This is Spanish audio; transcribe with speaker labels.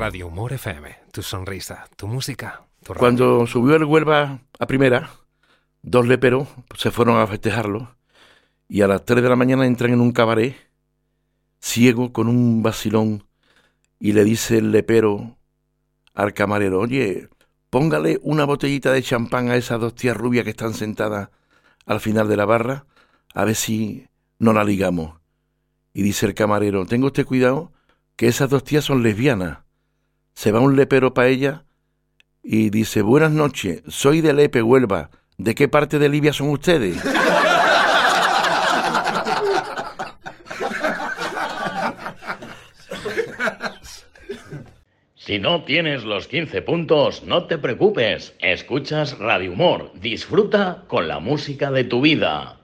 Speaker 1: Radio Humor FM, tu sonrisa, tu música, tu radio.
Speaker 2: Cuando subió el Huelva a primera, 2 leperos se fueron a festejarlo y a las 3 de la mañana entran en un cabaret ciego con un vacilón y le dice el lepero al camarero: oye, póngale una botellita de champán a esas 2 tías rubias que están sentadas al final de la barra, a ver si no la ligamos. Y dice el camarero: tenga usted cuidado, que esas 2 tías son lesbianas. Se va un lepero para ella y dice: buenas noches, soy de Lepe, Huelva. ¿De qué parte de Libia son ustedes?
Speaker 3: Si no tienes los 15 puntos, no te preocupes. Escuchas Radio Humor. Disfruta con la música de tu vida.